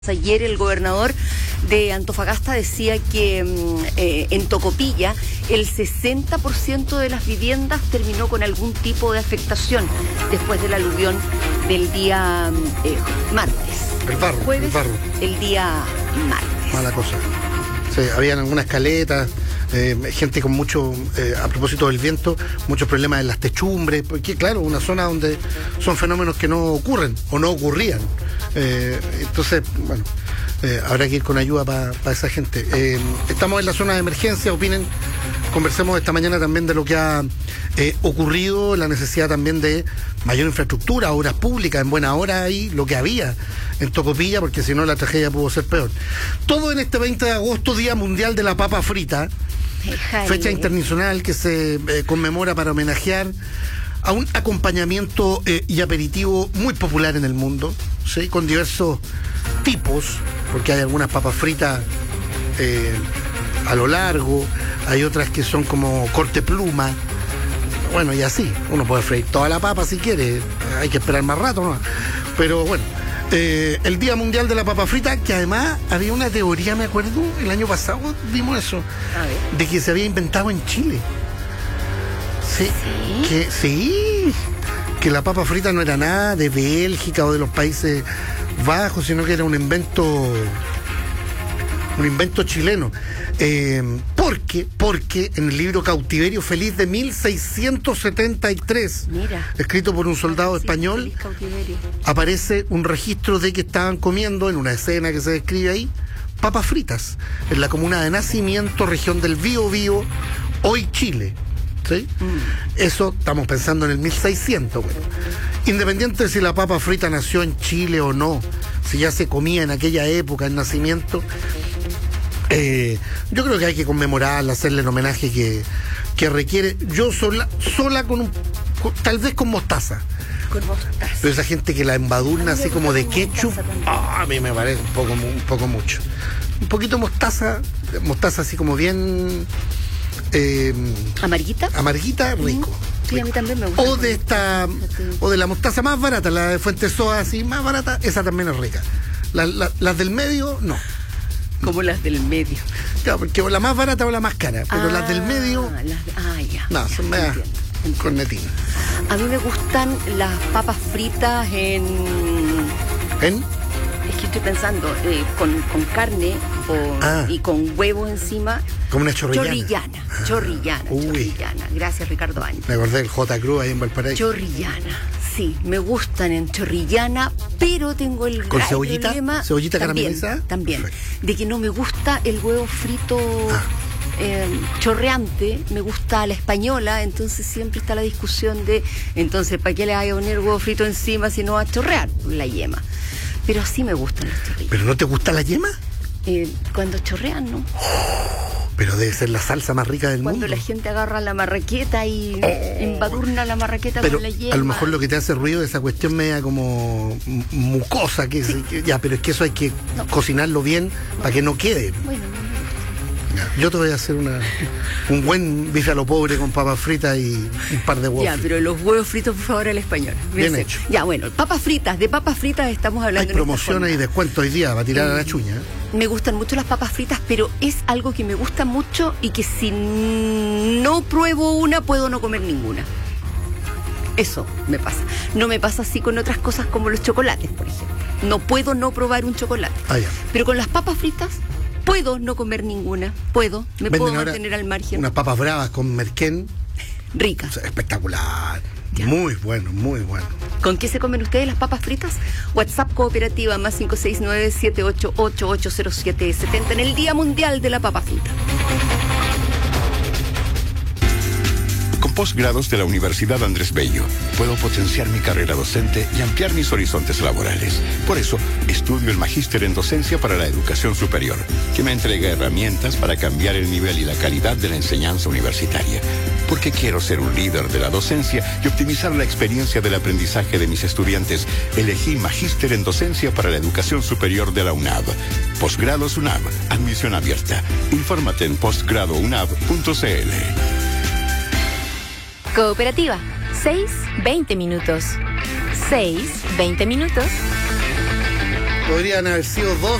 Ayer el gobernador de Antofagasta decía que en Tocopilla el 60% de las viviendas terminó con algún tipo de afectación después del aluvión del día martes. El barro. El día martes. Mala cosa. Sí, habían algunas caletas, gente con mucho, a propósito del viento, muchos problemas en las techumbres, porque claro, una zona donde son fenómenos que no ocurren o no ocurrían. Entonces, bueno, habrá que ir con ayuda para esa gente. Estamos en la zona de emergencia, opinen, conversemos esta mañana también de lo que ha ocurrido, la necesidad también de mayor infraestructura, obras públicas, en buena hora ahí, lo que había en Tocopilla, porque si no la tragedia pudo ser peor. Todo en este 20 de agosto, Día Mundial de la Papa Frita, fecha internacional que se conmemora para homenajear a un acompañamiento y aperitivo muy popular en el mundo, ¿sí? Con diversos tipos, porque hay algunas papas fritas a lo largo, hay otras que son como corte pluma, bueno, y así, uno puede freír toda la papa si quiere, hay que esperar más rato, ¿no? Pero bueno, el Día Mundial de la Papa Frita, que además había una teoría, me acuerdo, el año pasado vimos eso, de que se había inventado en Chile. Que la papa frita no era nada de Bélgica o de los Países Bajos, sino que era un invento chileno. Porque en el libro Cautiverio Feliz de 1673, escrito por un soldado español, aparece un registro de que estaban comiendo, en una escena que se describe ahí, papas fritas, en la comuna de Nacimiento, región del Biobío, hoy Chile. ¿Sí? Eso estamos pensando en el 1600. Bueno. Independiente de si la papa frita nació en Chile o no, si ya se comía en aquella época, en Nacimiento, yo creo que hay que conmemorarla, hacerle el homenaje que requiere. Yo sola tal vez con mostaza. Pero esa gente que la embadurna así como de ketchup, a mí me parece un poco mucho. Un poquito de mostaza así como bien... amarguita, rico. Sí, a mí también me gusta. O de la mostaza más barata, la de Fuentesoa así más barata, esa también es rica. Las del medio, no. Como las del medio. Claro, porque o la más barata o la más cara, pero las del medio, son medias cornetinas. A mí me gustan las papas fritas en... Es que estoy pensando, con carne y con huevo encima. Como una chorrillana. Chorrillana. Gracias, Ricardo Áñez. Me acordé del J. Cruz ahí en Valparaíso. Chorrillana, sí, me gustan en chorrillana, pero tengo el ¿con cebollita? Problema, ¿Cebollita caramelizada? También. De que no me gusta el huevo frito chorreante, me gusta la española, entonces siempre está la discusión de, entonces, ¿para qué le hay a poner huevo frito encima si no va a chorrear la yema? Pero sí me gustan los chorrillos. ¿Pero no te gusta la yema? Cuando chorrean, ¿no? Pero debe ser la salsa más rica del mundo. Cuando la gente agarra la marraqueta y embadurna la marraqueta con la yema. A lo mejor lo que te hace ruido es esa cuestión media como mucosa, pero es que eso hay que cocinarlo bien para que no quede. Bueno, yo te voy a hacer un buen bife a lo pobre con papas fritas y un par de huevos. Ya, pero los huevos fritos, por favor, al español. Bien hecho. Ya, bueno, de papas fritas estamos hablando. Hay promociones y descuentos hoy día para tirar a la chuña. Me gustan mucho las papas fritas, pero es algo que me gusta mucho y que si no pruebo una, puedo no comer ninguna. Eso me pasa. No me pasa así con otras cosas como los chocolates, por ejemplo. No puedo no probar un chocolate. Pero con las papas fritas puedo no comer ninguna. Puedo mantener al margen. Unas papas bravas con merquén. Ricas. Espectacular. Ya. Muy bueno, muy bueno. ¿Con qué se comen ustedes las papas fritas? WhatsApp Cooperativa más 569-788-0770 en el Día Mundial de la Papa Frita. Con posgrados de la Universidad Andrés Bello, puedo potenciar mi carrera docente y ampliar mis horizontes laborales. Por eso, estudio el Magíster en Docencia para la Educación Superior, que me entrega herramientas para cambiar el nivel y la calidad de la enseñanza universitaria. Porque quiero ser un líder de la docencia y optimizar la experiencia del aprendizaje de mis estudiantes, elegí Magíster en Docencia para la Educación Superior de la UNAV. Posgrados UNAV, admisión abierta. Infórmate en postgradounab.cl. Cooperativa, 6-20 minutos. 6-20 minutos. Podrían haber sido 2